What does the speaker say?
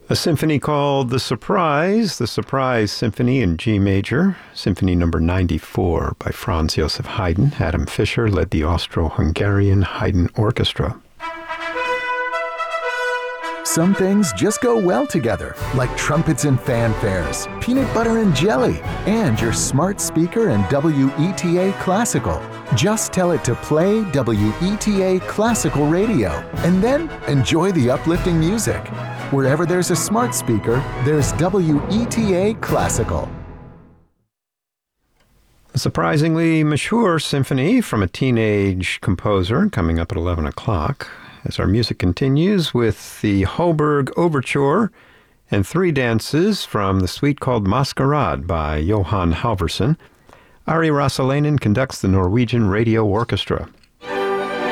A symphony called The Surprise Symphony in G major, Symphony number 94 by Franz Joseph Haydn. Adam Fischer led the Austro-Hungarian Haydn Orchestra. Some things just go well together, like trumpets and fanfares, peanut butter and jelly, and your smart speaker and WETA Classical. Just tell it to play WETA Classical Radio, and then enjoy the uplifting music. Wherever there's a smart speaker, there's WETA Classical. A surprisingly mature symphony from a teenage composer coming up at 11 o'clock. As our music continues with the Hoburg Overture and three dances from the suite called Masquerade by Johan Halvorsen. Ari Rasalainen conducts the Norwegian Radio Orchestra.